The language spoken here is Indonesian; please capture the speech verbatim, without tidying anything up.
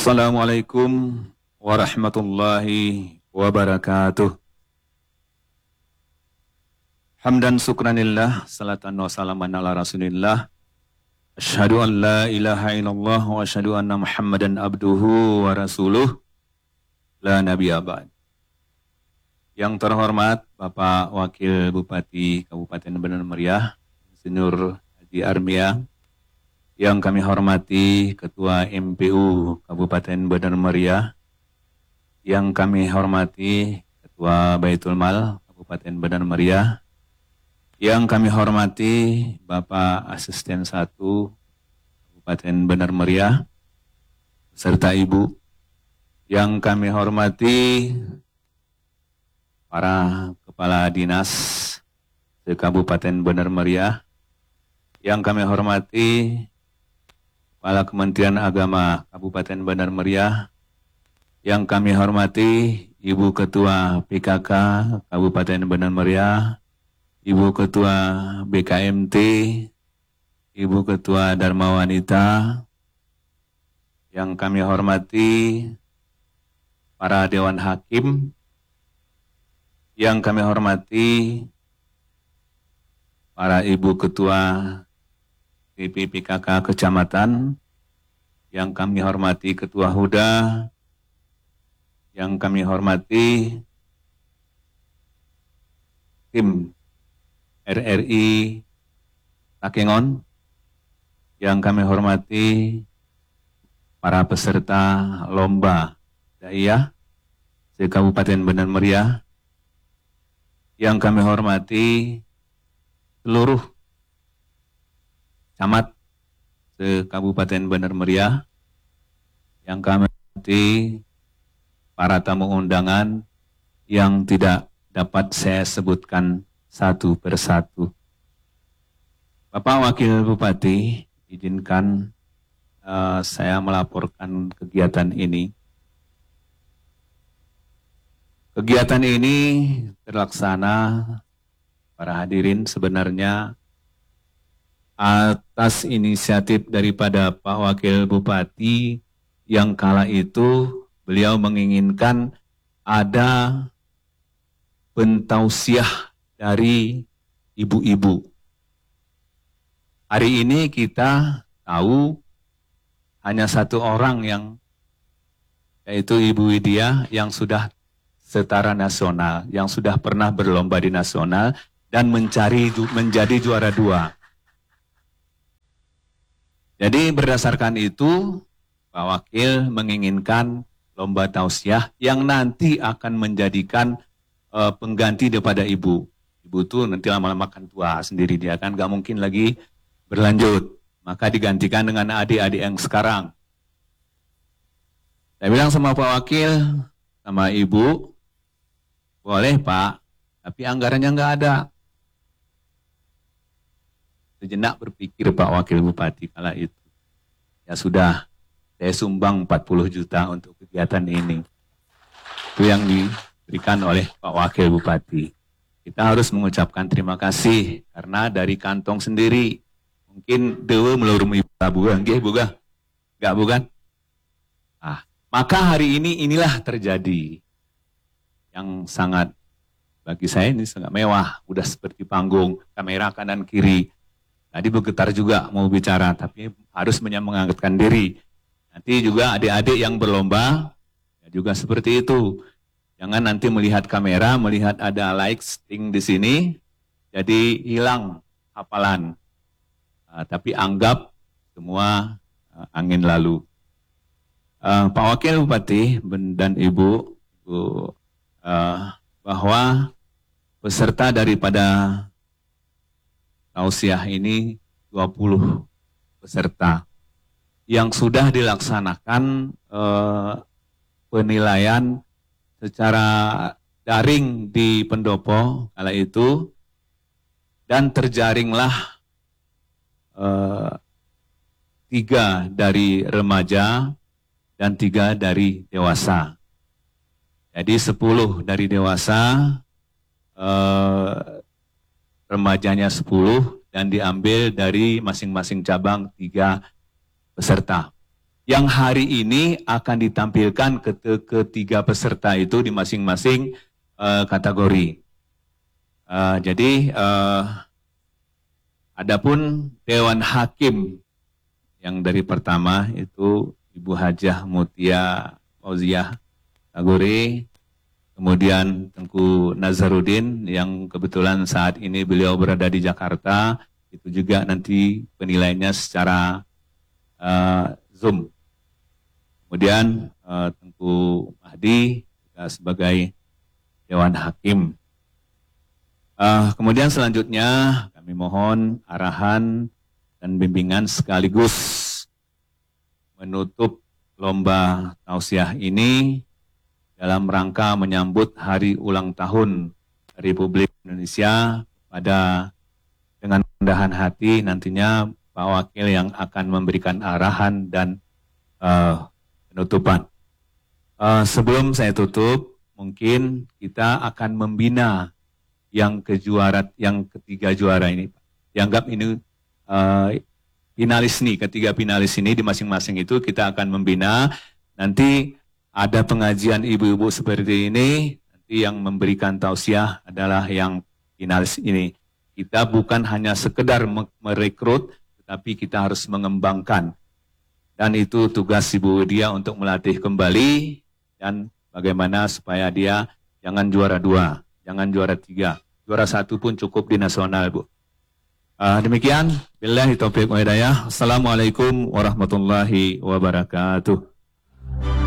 Assalamualaikum warahmatullahi wabarakatuh. Hamdan sukranillah, salatan wa salaman ala rasulillah. Asyhadu an la ilaha illallah wa asyhadu anna muhammadan abduhu wa rasuluh. La nabiyya ba'd. Yang terhormat Bapak Wakil Bupati Kabupaten Bandar Meriah, Insinyur Haji Armia. Yang kami hormati Ketua M P U Kabupaten Bandar Meriah, yang kami hormati Ketua Baitul Mal Kabupaten Bandar Meriah, yang kami hormati Bapak Asisten satu Kabupaten Bandar Meriah, serta Ibu, yang kami hormati para Kepala Dinas di Kabupaten Bandar Meriah, yang kami hormati Kepala Kementerian Agama Kabupaten Bandar Meriah, yang kami hormati Ibu Ketua P K K Kabupaten Bandar Meriah, Ibu Ketua B K M T, Ibu Ketua Dharma Wanita, yang kami hormati para Dewan Hakim, yang kami hormati para Ibu Ketua D P P K K Kecamatan, yang kami hormati Ketua Huda, yang kami hormati tim R R I Takengon, yang kami hormati para peserta lomba daiyah di Kabupaten Bandar Meriah, yang kami hormati seluruh camat se Kabupaten Bandar Meriah, yang kami hormati para tamu undangan yang tidak dapat saya sebutkan satu persatu. Bapak Wakil Bupati, izinkan uh, saya melaporkan kegiatan ini. Kegiatan ini terlaksana, para hadirin, sebenarnya atas inisiatif daripada Pak Wakil Bupati, yang kala itu beliau menginginkan ada pentausiah dari ibu-ibu. Hari ini kita tahu hanya satu orang, yang yaitu Ibu Widya, yang sudah setara nasional, yang sudah pernah berlomba di nasional dan mencari menjadi juara dua. Jadi berdasarkan itu, Pak Wakil menginginkan lomba tausiah yang nanti akan menjadikan uh, pengganti daripada ibu. Ibu tuh nanti lama-lama akan tua sendiri, dia kan gak mungkin lagi berlanjut. Maka digantikan dengan adik-adik yang sekarang. Saya bilang sama Pak Wakil, sama Ibu, boleh Pak, tapi anggarannya nggak ada. Sejenak berpikir Pak Wakil Bupati kala itu, ya sudah, saya sumbang empat puluh juta untuk kegiatan ini. Itu yang diberikan oleh Pak Wakil Bupati. Kita harus mengucapkan terima kasih, karena dari kantong sendiri. Mungkin dewa melurum ibu bukan, nggih bukan? Enggak bukan? Ah, maka hari ini inilah terjadi yang sangat, bagi saya ini sangat mewah, udah seperti panggung, kamera kanan kiri. Tadi bergetar juga mau bicara, tapi harus menyemangatkan diri. Nanti juga adik-adik yang berlomba, ya juga seperti itu. Jangan nanti melihat kamera, melihat ada likes ting di sini, jadi hilang hafalan. Uh, tapi anggap semua uh, angin lalu. Uh, Pak Wakil Bupati dan Ibu, Ibu uh, bahwa peserta daripada tausiah ini dua puluh peserta yang sudah dilaksanakan eh, penilaian secara daring di pendopo kala itu, dan terjaringlah eh, tiga dari remaja dan tiga dari dewasa. Jadi sepuluh dari dewasa, eh, remajanya sepuluh, dan diambil dari masing-masing cabang tiga peserta. yang hari ini akan ditampilkan ke ketiga peserta itu di masing-masing uh, kategori. Uh, jadi, uh, adapun Dewan Hakim yang dari pertama itu Ibu Hajah Mutia Fauziah Tagore, kemudian Tengku Nazarudin yang kebetulan saat ini beliau berada di Jakarta, itu juga nanti penilaiannya secara uh, Zoom. Kemudian uh, Tengku Mahdi juga sebagai Dewan Hakim. Uh, kemudian selanjutnya kami mohon arahan dan bimbingan sekaligus menutup lomba tausiah ini dalam rangka menyambut hari ulang tahun Republik Indonesia pada dengan kerendahan hati nantinya Pak Wakil yang akan memberikan arahan dan uh, penutupan. Uh, sebelum saya tutup, mungkin kita akan membina yang kejuara, yang ketiga juara ini. Dianggap ini uh, finalis nih, ketiga finalis ini di masing-masing itu kita akan membina. Nanti ada pengajian ibu-ibu seperti ini, nanti yang memberikan tausiah adalah yang finalis ini. Kita bukan hanya sekedar merekrut, tetapi kita harus mengembangkan. Dan itu tugas Ibu Widya untuk melatih kembali dan bagaimana supaya dia jangan juara dua, jangan juara tiga, juara satu pun cukup di nasional, Bu. Uh, demikian, billahi taufiq wa hidayah. Assalamualaikum warahmatullahi wabarakatuh.